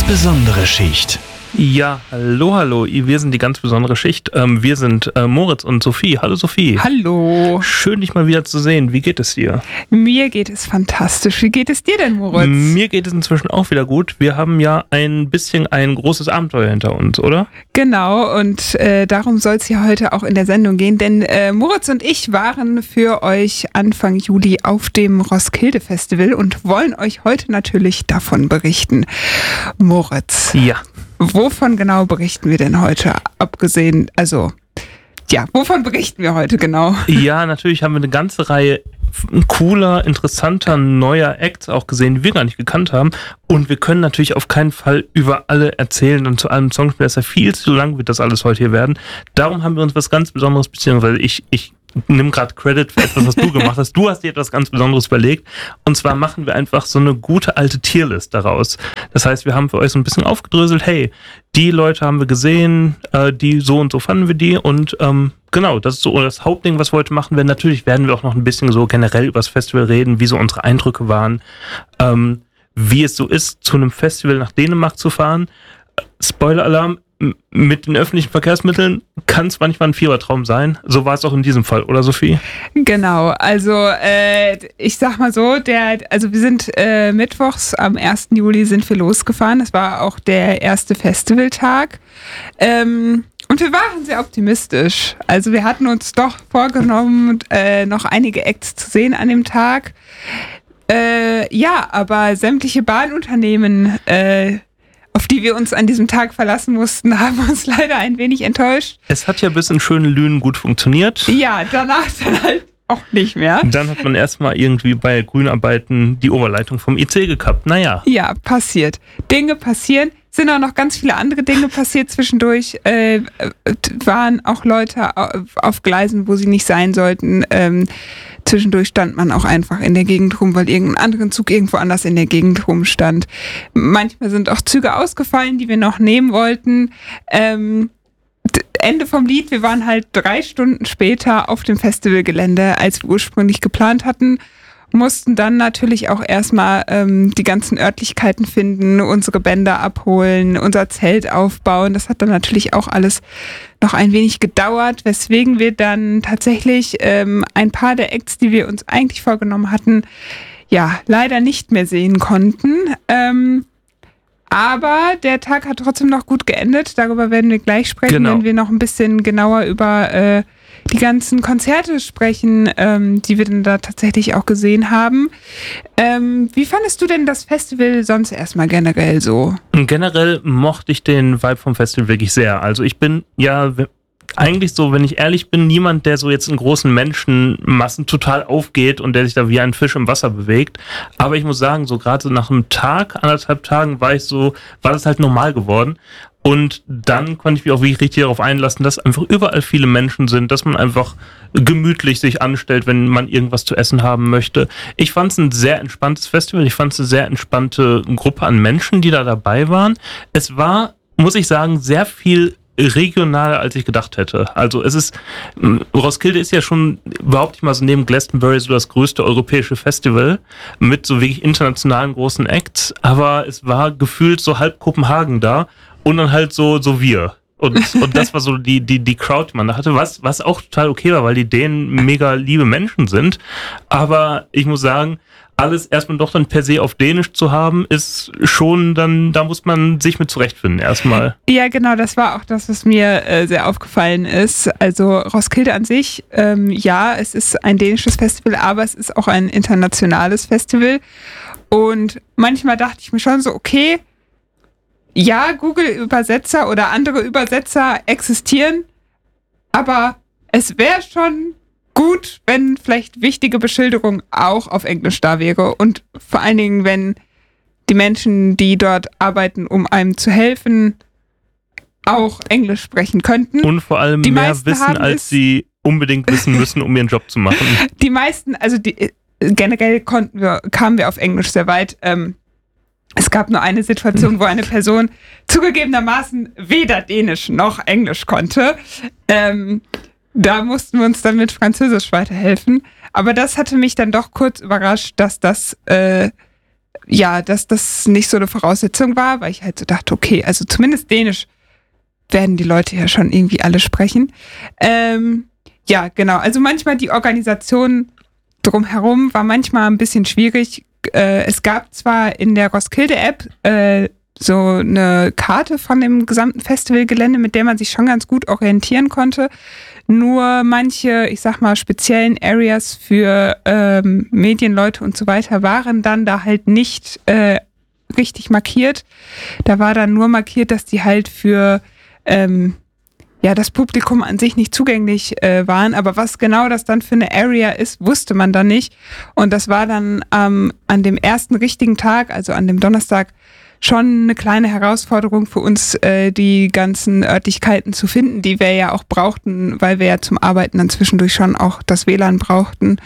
besondere Schicht. Ja, hallo, wir sind die ganz besondere Schicht. Wir sind Moritz und Sophie. Hallo Sophie. Hallo. Schön, dich mal wieder zu sehen. Wie geht es dir? Mir geht es fantastisch. Wie geht es dir denn, Moritz? Mir geht es inzwischen auch wieder gut. Wir haben ja ein großes Abenteuer hinter uns, oder? Genau, und darum soll es ja heute auch in der Sendung gehen, denn Moritz und ich waren für euch Anfang Juli auf dem Roskilde Festival und wollen euch heute natürlich davon berichten. Moritz. Ja. Wovon genau berichten wir denn heute? Wovon berichten wir heute genau? Ja, natürlich haben wir eine ganze Reihe cooler, interessanter, neuer Acts auch gesehen, die wir gar nicht gekannt haben. Und wir können natürlich auf keinen Fall über alle erzählen und zu allem Song spielen. Das ist ja viel zu lang, wird das alles heute hier werden. Darum haben wir uns was ganz Besonderes, beziehungsweise ich nimm gerade Credit für etwas, was du gemacht hast. Du hast dir etwas ganz Besonderes überlegt. Und zwar machen wir einfach so eine gute alte Tierlist daraus. Das heißt, wir haben für euch so ein bisschen aufgedröselt, hey, die Leute haben wir gesehen, die so und so fanden wir die. Und genau, das ist so das Hauptding, was wir heute machen werden. Natürlich werden wir auch noch ein bisschen so generell über das Festival reden, wie so unsere Eindrücke waren, wie es so ist, zu einem Festival nach Dänemark zu fahren. Spoiler-Alarm, mit den öffentlichen Verkehrsmitteln kann es manchmal ein Fiebertraum sein. So war es auch in diesem Fall, oder Sophie? Genau, also ich sag mal so, wir sind mittwochs am 1. Juli sind wir losgefahren. Das war auch der erste Festivaltag. Und wir waren sehr optimistisch. Also wir hatten uns doch vorgenommen, noch einige Acts zu sehen an dem Tag. Aber sämtliche Bahnunternehmen, auf die wir uns an diesem Tag verlassen mussten, haben uns leider ein wenig enttäuscht. Es hat ja bis in schönen Lünen gut funktioniert. Ja, danach dann halt auch nicht mehr. Dann hat man erstmal irgendwie bei Grünarbeiten die Oberleitung vom IC gekappt. Naja. Ja, passiert. Dinge passieren. Sind auch noch ganz viele andere Dinge passiert zwischendurch. Waren auch Leute auf Gleisen, wo sie nicht sein sollten. Zwischendurch stand man auch einfach in der Gegend rum, weil irgendein anderen Zug irgendwo anders in der Gegend rumstand. Manchmal sind auch Züge ausgefallen, die wir noch nehmen wollten. Ende vom Lied, wir waren halt 3 Stunden später auf dem Festivalgelände, als wir ursprünglich geplant hatten. Mussten dann natürlich auch erstmal die ganzen Örtlichkeiten finden, unsere Bänder abholen, unser Zelt aufbauen. Das hat dann natürlich auch alles noch ein wenig gedauert, weswegen wir dann tatsächlich ein paar der Acts, die wir uns eigentlich vorgenommen hatten, ja, leider nicht mehr sehen konnten. Aber der Tag hat trotzdem noch gut geendet. Darüber werden wir gleich sprechen, wenn wir noch ein bisschen genauer über die ganzen Konzerte sprechen, die wir dann da tatsächlich auch gesehen haben. Wie fandest du denn das Festival sonst erstmal generell so? Generell mochte ich den Vibe vom Festival wirklich sehr. Also ich bin ja eigentlich so, wenn ich ehrlich bin, niemand, der so jetzt in großen Menschenmassen total aufgeht und der sich da wie ein Fisch im Wasser bewegt. Aber ich muss sagen, so gerade so nach einem Tag, 1,5 Tagen war das halt normal geworden. Und dann konnte ich mich auch wirklich richtig darauf einlassen, dass einfach überall viele Menschen sind, dass man einfach gemütlich sich anstellt, wenn man irgendwas zu essen haben möchte. Ich fand es ein sehr entspanntes Festival. Ich fand es eine sehr entspannte Gruppe an Menschen, die da dabei waren. Es war, muss ich sagen, sehr viel regionaler, als ich gedacht hätte. Also Roskilde ist ja schon, behaupte ich mal, so neben Glastonbury so das größte europäische Festival mit so wirklich internationalen großen Acts. Aber es war gefühlt so halb Kopenhagen da. Und dann halt so wir. Und das war so die Crowd, die man da hatte, was auch total okay war, weil die Dänen mega liebe Menschen sind. Aber ich muss sagen, alles erstmal doch dann per se auf Dänisch zu haben, ist schon dann, da muss man sich mit zurechtfinden erstmal. Ja, genau, das war auch das, was mir sehr aufgefallen ist. Also Roskilde an sich, es ist ein dänisches Festival, aber es ist auch ein internationales Festival. Und manchmal dachte ich mir schon so, okay, ja, Google-Übersetzer oder andere Übersetzer existieren, aber es wäre schon gut, wenn vielleicht wichtige Beschilderung auch auf Englisch da wäre und vor allen Dingen, wenn die Menschen, die dort arbeiten, um einem zu helfen, auch Englisch sprechen könnten. Und vor allem mehr wissen, als sie unbedingt wissen müssen, um ihren Job zu machen. Die meisten, generell kamen wir auf Englisch sehr weit. Es gab nur eine Situation, wo eine Person zugegebenermaßen weder Dänisch noch Englisch konnte. Da mussten wir uns dann mit Französisch weiterhelfen. Aber das hatte mich dann doch kurz überrascht, dass das ja, dass das nicht so eine Voraussetzung war, weil ich halt so dachte, okay, also zumindest Dänisch werden die Leute ja schon irgendwie alle sprechen. Ja, genau. Also manchmal die Organisation drumherum war manchmal ein bisschen schwierig. Es gab zwar in der Roskilde-App so eine Karte von dem gesamten Festivalgelände, mit der man sich schon ganz gut orientieren konnte. Nur manche, ich sag mal, speziellen Areas für Medienleute und so weiter waren dann da halt nicht richtig markiert. Da war dann nur markiert, dass die halt für das Publikum an sich nicht zugänglich waren. Aber was genau das dann für eine Area ist, wusste man dann nicht. Und das war dann an dem ersten richtigen Tag, also an dem Donnerstag, schon eine kleine Herausforderung für uns, die ganzen Örtlichkeiten zu finden, die wir ja auch brauchten, weil wir ja zum Arbeiten dann zwischendurch schon auch das WLAN brauchten.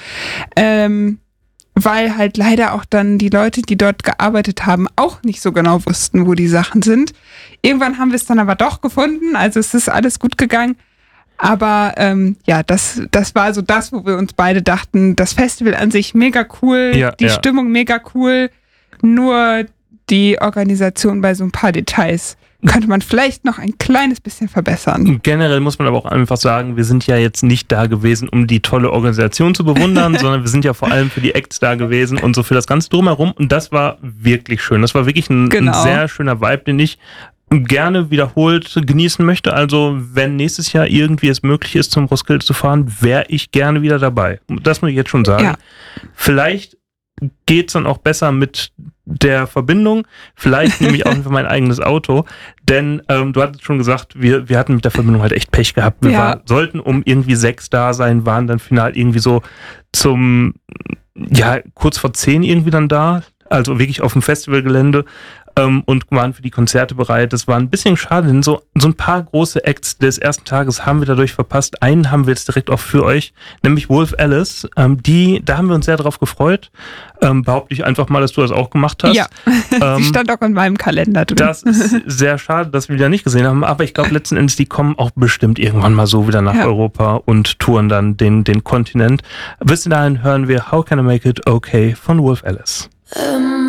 Weil halt leider auch dann die Leute, die dort gearbeitet haben, auch nicht so genau wussten, wo die Sachen sind. Irgendwann haben wir es dann aber doch gefunden, also es ist alles gut gegangen. Aber das war so das, wo wir uns beide dachten, das Festival an sich mega cool, die Stimmung mega cool, nur die Organisation bei so ein paar Details könnte man vielleicht noch ein kleines bisschen verbessern. Generell muss man aber auch einfach sagen, wir sind ja jetzt nicht da gewesen, um die tolle Organisation zu bewundern, sondern wir sind ja vor allem für die Acts da gewesen und so für das Ganze drumherum. Und das war wirklich schön. Das war wirklich ein sehr schöner Vibe, den ich gerne wiederholt genießen möchte. Also wenn nächstes Jahr irgendwie es möglich ist, zum Roskilde zu fahren, wäre ich gerne wieder dabei. Das muss ich jetzt schon sagen. Ja. Vielleicht geht's dann auch besser mit der Verbindung. Vielleicht nehme ich auch einfach mein eigenes Auto. Denn du hattest schon gesagt, wir hatten mit der Verbindung halt echt Pech gehabt. Wir sollten um irgendwie 6 da sein, waren dann final irgendwie so kurz vor 10 irgendwie dann da. Also wirklich auf dem Festivalgelände. Und waren für die Konzerte bereit. Das war ein bisschen schade, denn so ein paar große Acts des ersten Tages haben wir dadurch verpasst. Einen haben wir jetzt direkt auch für euch, nämlich Wolf Alice. Da haben wir uns sehr drauf gefreut. Behaupte ich einfach mal, dass du das auch gemacht hast. Ja, die stand auch in meinem Kalender drin. Das ist sehr schade, dass wir die ja nicht gesehen haben, aber ich glaube letzten Endes, die kommen auch bestimmt irgendwann mal so wieder nach Europa und touren dann den Kontinent. Bis dahin hören wir How Can I Make It Okay von Wolf Alice.